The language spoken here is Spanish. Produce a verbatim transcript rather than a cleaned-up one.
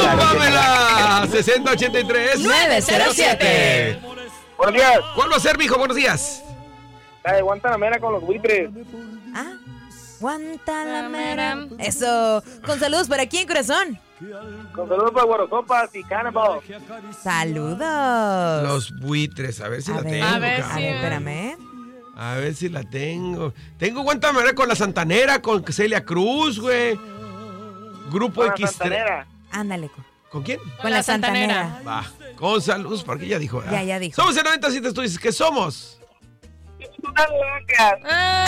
Pamela! sesenta ochenta y tres nueve cero siete. Buenos días. ¿Cuál va a ser, mijo? Buenos días. La de Guantanamera con los buitres. Ah, Guantanamera. Eso. Con saludos para quién, corazón. Con saludos para Guarosopas y Cannibal. Saludos. Los buitres, a ver si a la ver, tengo. A ver, cabrón. a ver, espérame. A ver si la tengo. Tengo Guantanamera con la Santanera, con Celia Cruz, güey. Grupo Con la X tres. Santanera. Ándale. Con, ¿Con quién? con la Santanera. Va, con saludos, porque ya dijo. Ya, ya dijo. Somos el noventa y siete, tú dices que somos. Unas locas.